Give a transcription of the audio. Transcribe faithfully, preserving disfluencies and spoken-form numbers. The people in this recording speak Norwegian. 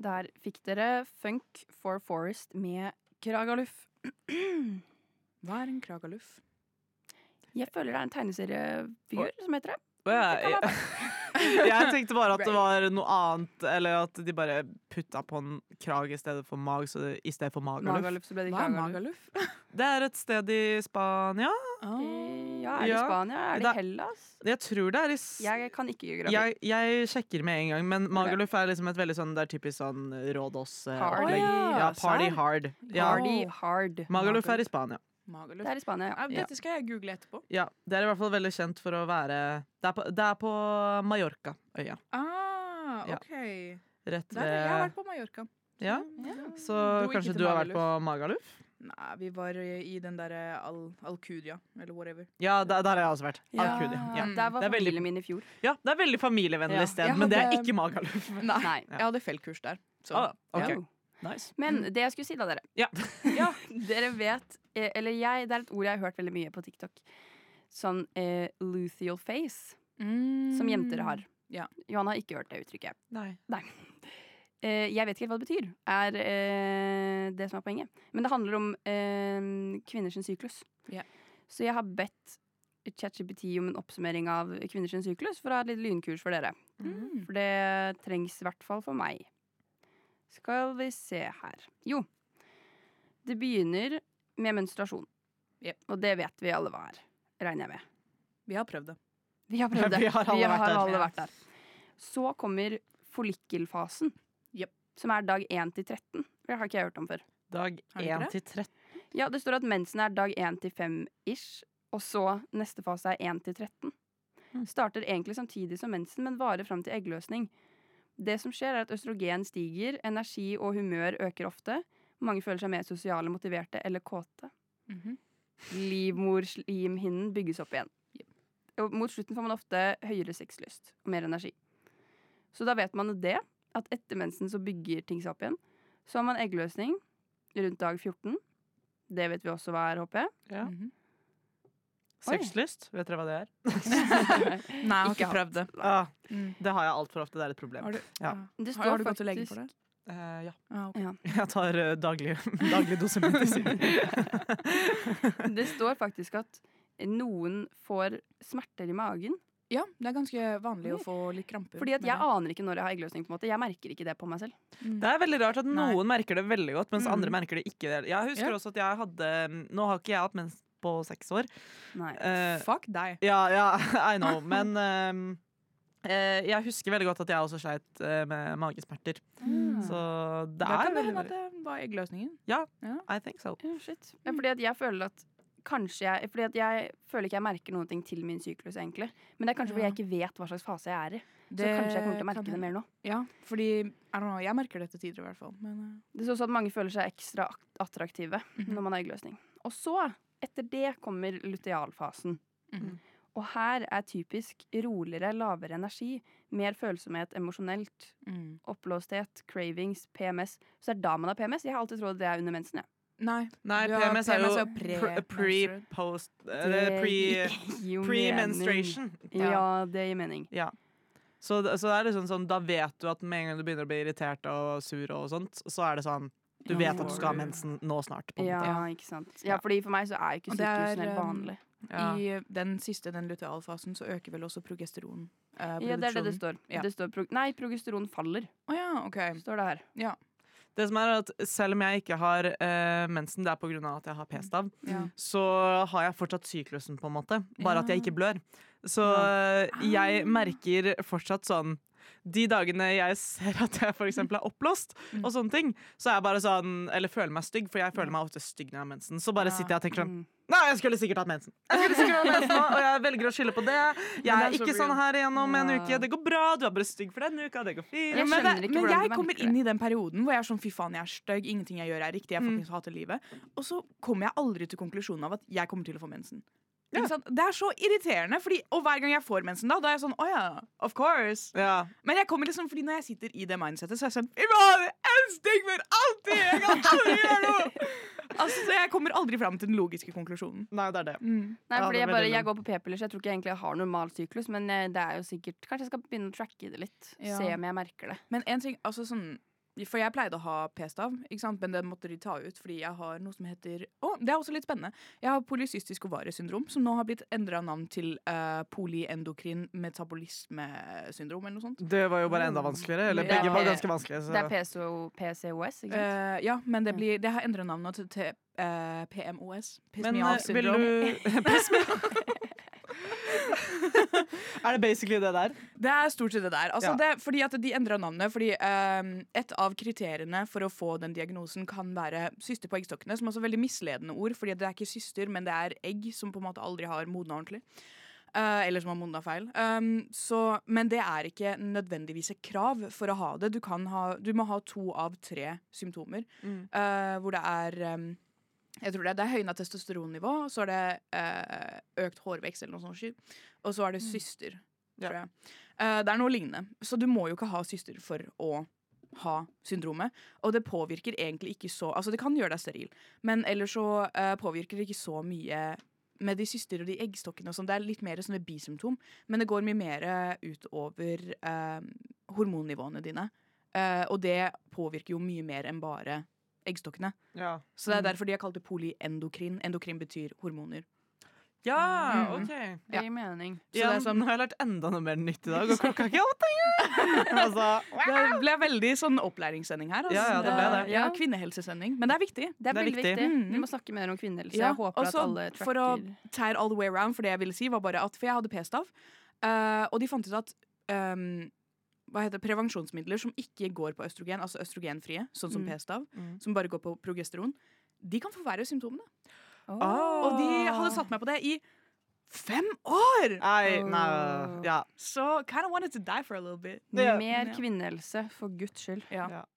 Der fikk dere Funk for Forest med Kragaluff. Hva er en Kragaluff? Jeg føler det er en tegneseriefigur som heter det. Å, ja, jeg, jeg tenkte bare at det var noe annet, eller at de bare putta på en krag i stedet for mag, så det, i stedet for Magaluf. Magaluf, så ble det Hva er Kragaluff. Magaluf? Det er et sted i Spania. Ah. Eh, Ja, er det i Ja. Spania? Er det Det- i Hellas? Jeg tror det er i s- Jeg kan ikke geografi. jeg, jeg sjekker med en gang, men Magaluf er liksom et veldig sånn, det er typisk sånn Rådås eh, Party. opplegg. Å, ja. Ja, party Serr? hard. Ja. Party hard. Magaluf er i Spania. Magaluf. Det er i Spania, ja. Ja, dette skal jeg google etterpå. Ja, det er i hvert fall veldig kjent for å være Det er på, det er på Mallorca-øya. Ah, Ja. ok. Rett Der, jeg har ved vært på Mallorca. Ja, Ja. så Dro ikke kanskje til du har vært Magaluf. på Magaluf? Nei, vi var i den derre Al Alcudia, eller whatever. Ja, der, der har jeg også vært. Alcudia. Ja. Der var Det er veldig- familien min i fjor. ja, det er veldig familievennlig Ja. sted, Jeg men det er hadde- ikke Magaluf. Nei, Nei. jeg hadde feltkurs der. Så. Ah, ok. Ja. Nice. Men det jeg skulle si da, dere. Ja. Ja, dere vet eh, Eller jeg, det er et ord jeg har hørt veldig mye på TikTok. Sånn eh, luteal face, Mm. som jenter har. Ja. Johanna har ikke hørt det uttrykket. Nei. Eh, jeg vet ikke helt hva det betyr, er eh, det som er poenget. Men det handler om eh, kvinners syklus. Ja. Så jeg har bedt ChatGPT om en oppsummering av kvinners syklus for å ha et litt lynkurs for dere. Mm. For det trengs i hvert fall for meg. Skal vi se her. Jo. Det begynner med menstruasjon. Yep. Og det vet vi alle hva er, regner jeg med. Vi har prøvd det. Vi har prøvd det. Vi har alle vært der. alle vært der. Så kommer follikkelfasen, Yep. som er dag én til tretten. Det har ikke jeg hørt om før. Dag Har du ikke én det? til tretten. Ja, det står at mensen er dag én til fem ish, og så neste fase er én til tretten. Mm. Starter egentlig samtidig som mensen, men varer fram til eggløsning. Det som skjer, er at østrogen stiger, energi og humør øker ofte. Mange føler seg mer sosiale, motiverte eller kåte. Mhm. Livmorslimhinnen bygges opp igjen. Og mot slutten får man ofte høyere sexlyst og mer energi. Så da vet man det, at etter mensen så bygger ting seg opp igjen. Så har man eggløsning rundt dag fjorten. Det vet vi også hva er, håper jeg. Ja. Mhm. Sexlyst, vet dere hva det er? Nei, jeg har Ikke ikke prøvd det. Ah, Mm. det har jeg altfor ofte, det er et problem. Har du, Ja. Det Har, står har du gått til legen faktisk- for det? Eh, ja. Ah, ok. Ja. Jeg tar uh, daglig, daglig dose medisin. Det står faktisk at noen får smerter i magen. Ja, det er ganske vanlig å få litt kramper. Fordi at med jeg det. aner ikke når jeg har eggløsning. på en måte Jeg merker ikke det på meg selv. Mm. Det er veldig rart at Nei. noen merker det veldig godt, mens Mm. andre merker det ikke. Jeg husker Ja. også at jeg hadde Nå har ikke jeg hatt mens på seks år. Nei. Eh, Fuck deg. ja, ja, I know. Men ehm, eh, jeg husker veldig godt at jeg også sleit eh, med magesmerter. Mm. Så det Da er kan det veldig, hende at veldig det var eggløsningen. Ja, Ja. I think so. Ja, shit. Ja, fordi at jeg føler at Kanskje jeg, fordi at jeg føler ikke jeg merker noen ting til min syklus, egentlig. Men det er kanskje fordi Ja. jeg ikke vet hva slags fase jeg er i. Så Det kanskje jeg kommer til å merke kan det mer nå. Ja, fordi I don't know, jeg merker det til tider i hvert fall. Men, Det står også at mange føler seg ekstra ak- attraktive Mhm. når man har eggløsning. Og så, etter det, kommer lutealfasen. uh, mhm. Og her er typisk roligere, lavere energi, mer følsomhet emosjonelt, mm. oppblåsthet, cravings, P M S. Så det er da man har P M S. Jeg har alltid trodd at det er under mensen. Jeg. Nei, Nei, du har- P M S er jo pre- pre- pre-post Pre, pre, gir jo pre-menstruation. mening. Ja, det gir mening. Ja. Så, det- så det er liksom sånn, da vet du at med en gang du begynner å bli irritert og sur, og sånt, så er det sånn Du Ja. vet at du skal ha mensen nå snart. På en Ja, måte. ikke sant. Ja, fordi for meg så er jo ikke Og det er, syklusen helt um, vanlig. Ja. I den siste, den lutealfasen, så øker vel også progesteron. eh, Ja, det er det det produksjonen. står. Ja. Det står pro nei, progesteron faller, Å ja, ok. står det her. Ja. Det som er at Selv om jeg ikke har eh, mensen, det er pga. at jeg har p-stav, Ja. så har jeg fortsatt syklusen, på en måte. Bare at jeg ikke blør. Så Ja. eh, jeg merker fortsatt sånn de dagene jeg ser at jeg for eksempel er oppblåst, Mm. og sånne ting, så er jeg bare sånn Eller føler meg stygg, for jeg føler meg ofte stygg når jeg har mensen. Så bare Ja. sitter jeg og tenker sånn Mm. Nei, jeg skulle sikkert hatt mensen. Jeg skulle sikkert hatt mensen nå, Og jeg velger å skylde på det. Jeg Men er det er så ikke sånn real. her igjennom en Ja. uke. Det går bra. Du er bare stygg for denne uka. Det går fint. Jeg men skjønner det, ikke men hvordan jeg du kommer merker inn i den perioden hvor jeg er sånn fy faen, jeg er stygg, ingenting jeg gjør er riktig, jeg Mm. faktisk hater livet. Og så kommer jeg aldri til konklusjonen av at jeg kommer til å få mensen. Ja. Ikke sant? Det er så irriterende, fordi, og hver gang jeg får mensen, da, da er jeg sånn å ja, of course. Ja. Men jeg kommer liksom, fordi når jeg sitter i det mindsetet, så er jeg sånn fy faen, jeg er stygg for alltid! Jeg kan aldri gjøre noe! Altså, så jeg kommer aldri fram til den logiske konklusjonen. Nei, det er det. Mm. Nei, Ja, fordi det er jeg, bare, veldig jeg går på p-piller, så jeg tror ikke jeg egentlig har normal syklus. Men eh, det er jo sikkert Kanskje jeg skal begynne å tracke det litt. Ja. Se om jeg merker det. Men en ting, altså sånn For jeg pleide å ha p-stav, ikke sant? Men det måtte de ta ut fordi jeg har noe som heter Å, det er også litt spennende. Jeg har polycystisk ovariesyndrom, som nå har blitt endret navn til uh, polyendokrin metabolismesyndrom, eller noe sånt. Det var jo bare enda vanskeligere. Eller Det er- begge var ganske vanskelige. Så. Det er P C O P C O S, ikke sant? Uh, ja, men det, blir, det har endret navn nå til, til uh, P M O S. Piss Men me eh, off vil syndrom. du Piss me off. Er det basically det der? Det er stort sett det der. Altså Ja. det, fordi at de endret navnet. Fordi um, et av kriteriene for å få den diagnosen kan være syster på eggstokkene, som er også veldig misledende ord, fordi det er ikke syster, men det er egg som på en måte aldri har modna ordentlig. Uh, eller som har modna feil. Um, så, men det er ikke nødvendigvis et krav for å ha det. Du, kan ha, du må ha to av tre symptomer, Mm. uh, hvor det er um, jeg tror det, det er høyna testosteronnivå, så er det uh, økt hårvekst eller noe sånt skitt, og så er det syster, Ja. tror jeg. Uh, det er noe lignende. Så du må jo ikke ha syster for å ha syndromet, og det påvirker egentlig ikke så, altså det kan gjøre deg steril, men ellers så uh, påvirker det ikke så mye med de syster og de eggstokkene og sånn. Det er litt mer sånn et bisymptom, men det går mye mer utover uh, hormonnivåene dine, uh, og det påvirker jo mye mer enn bare eggstokkene. Ja. Så det er derfor de har kalt det polyendokrin. Endokrin betyr hormoner. Ja, Mm. OK. Det gir mening. Så Ja, det er sånn- Nå har jeg lært enda noe mer nytt i dag, og klokka er ikke åtte engang! altså, Det ble veldig sånn opplæringssending her. Altså. Ja, ja, det ble det. Ja, kvinnehelsesending. Men det er viktig. Det er Det er veldig viktig. viktig. Mm. Vi må snakke mer om kvinnehelse. Ja, Jeg håper og at så alle for å tracker tear all the way around, for det jeg ville si var bare at, for jeg hadde p-stav, eh, og de fant ut at um, hva heter det, prevensjonsmidler som ikke går på østrogen, altså østrogenfrie, sånn som Mm. p-stav, Mm. som bare går på progesteron, de kan forverre symptomene. Åh. Og de hadde satt meg på det i fem år! Nei, nei, ja. Så kind of wanted to die for a little bit. Ja. Mer Ja. kvinnehelse, for guds skyld. Ja. Ja.